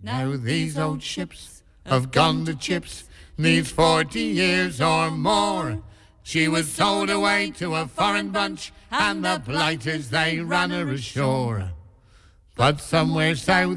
Now these old ships have gone to chips, needs 40 years or more. She was sold away to a foreign bunch, and the blighters, they ran her ashore. But somewhere south